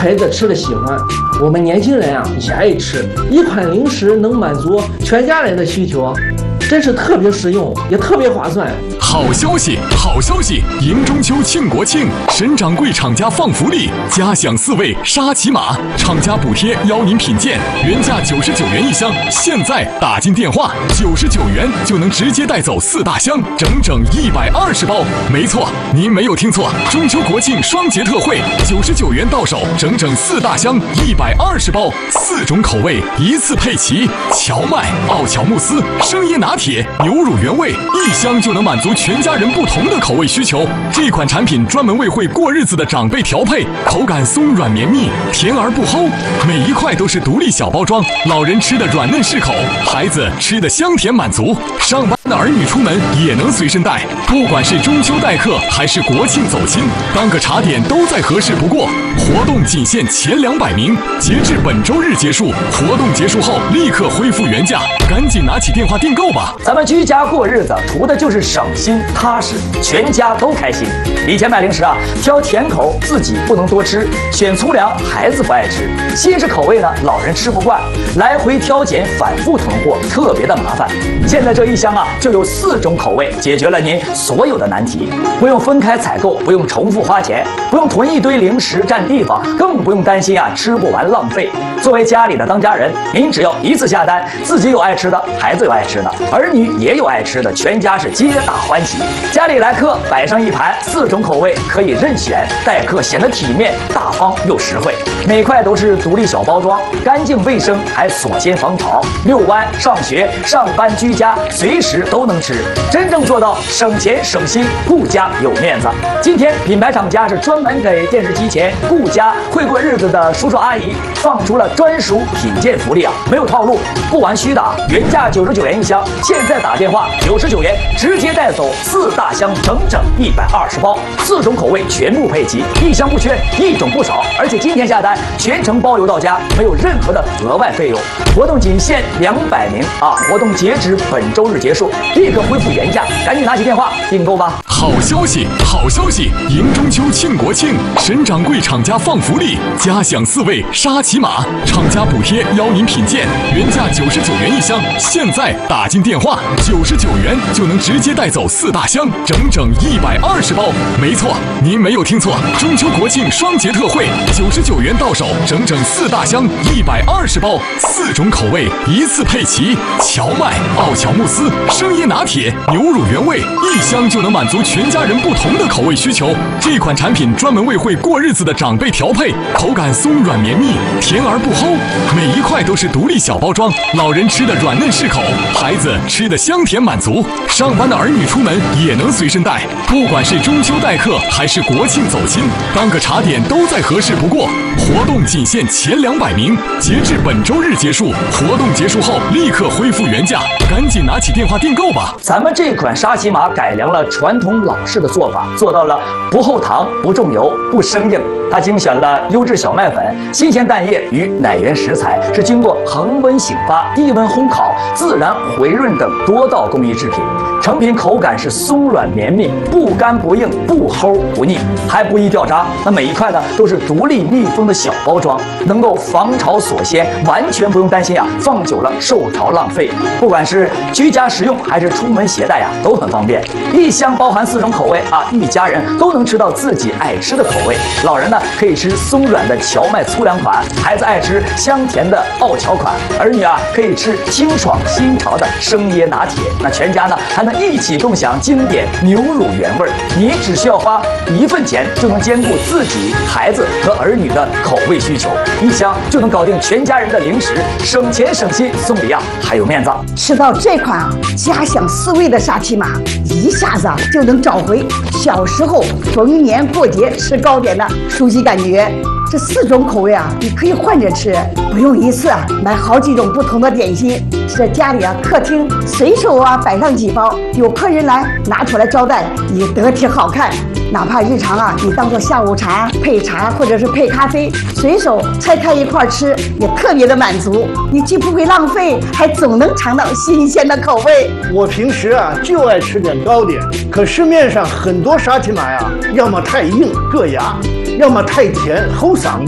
孩子吃的喜欢，我们年轻人也爱吃，一款零食能满足全家人的需求，真是特别实用，也特别划算。 好消息，好消息！迎中秋庆国庆，沈掌柜厂家放福利，嘉享4味沙琪玛，厂家补贴邀您品鉴，原价99元一箱，现在打进电话，99元就能直接带走4大箱，整整120包。没错，您没有听错，中秋国庆双节特惠，99元到手，整整4大箱，120包，4种口味一次配齐，荞麦、奥乔慕斯、生椰拿铁、牛乳原味，一箱就能满足全家人不同的口味需求。这款产品专门为会过日子的长辈调配，口感松软绵密，甜而不齁，每一块都是独立小包装，老人吃的软嫩适口，孩子吃的香甜满足，上班的儿女出门也能随身带。不管是中秋待客还是国庆走亲，当个茶点都再合适不过。活动仅限前200名，截至本周日结束，活动结束后立刻恢复原价，赶紧拿起电话订购吧。 咱们居家过日子图的就是省心踏实，全家都开心。以前买零食挑甜口自己不能多吃，选粗粮孩子不爱吃，新式口味呢老人吃不惯，来回挑拣反复囤货特别的麻烦。现在这一箱就有4种口味，解决了您所有的难题，不用分开采购，不用重复花钱，不用囤一堆零食占地方，更不用担心吃不完浪费。作为家里的当家人，您只要一次下单，自己有爱吃的，孩子有爱吃的，儿女也有爱吃的，全家是皆大欢喜。家里来客摆上一盘4种口味，可以任选，待客显得体面大方又实惠。每块都是独立小包装，干净卫生，还锁鲜防潮。遛弯、上学、上班、居家，随时都能吃，真正做到省钱省心，顾家有面子。今天品牌厂家是专门给电视机前顾家会过日子的叔叔阿姨放出了专属品鉴福利没有套路，不玩虚的原价99元一箱，现在打电话99元直接带走4大箱，整整120包，4种口味全部配齐，一箱不缺，一种不少。而且今天下单全程包邮到家，没有任何的额外费用。活动仅限200名活动截止本周日结束，立刻恢复原价，赶紧拿起电话订购吧。 好消息，好消息！迎中秋庆国庆，沈掌柜厂家放福利，嘉享4味沙琪玛，厂家补贴邀您品鉴，原价99元一箱，现在打进电话99元就能直接带走4大箱，整整120包。没错，您没有听错，中秋国庆双节特惠，99元到手，整整4大箱，120包，4种口味一次配齐，荞麦、奥乔慕斯、生椰拿铁、牛乳原味，一箱就能满足全家人不同的口味需求。这款产品专门为会过日子的长辈调配，口感松软绵密，甜而不齁，每一块都是独立小包装，老人吃的软嫩适口，孩子吃的香甜满足，上班的儿女出门也能随身带。不管是中秋待客还是国庆走亲，当个茶点都再合适不过。活动仅限前200名，截至本周日结束，活动结束后立刻恢复原价，赶紧拿起电话订购吧。 咱们这款沙琪玛改良了传统老式的做法，做到了不后糖、不重油、不生硬。它精选了优质小麦粉、新鲜蛋液与奶源食材，是经过恒温醒发、低温烘烤、自然回润等多道工艺制品。成品口感是松软绵密，不干不硬，不齁不腻，还不易掉渣。那每一块呢都是独立密封的小包装，能够防潮锁鲜，完全不用担心放久了受潮浪费。不管是居家食用还是出门携带都很方便。一箱包含4种口味一家人都能吃到自己爱吃的口味。老人呢可以吃松软的荞麦粗粮款，孩子爱吃香甜的奥乔款，儿女可以吃清爽新潮的生椰拿铁。那全家呢还能一起共享经典牛乳原味。你只需要花1份钱就能兼顾自己、孩子和儿女的口味需求，一箱就能搞定全家人的零食，省钱省心，送礼还有面子。 吃到这款嘉享4味的沙琪玛，一下子就能找回小时候逢年过节吃糕点的熟悉感觉。这4种口味你可以换着吃，不用一次买好几种不同的点心。在家里客厅随手摆上几包，有客人来拿出来招待也得体好看。哪怕日常你当做下午茶配茶或者是配咖啡，随手拆开一块吃，也特别的满足。你既不会浪费，还总能尝到新鲜的口味。 我平时就爱吃点糕点，可市面上很多沙琪玛要么太硬硌牙，要么太甜齁嗓子。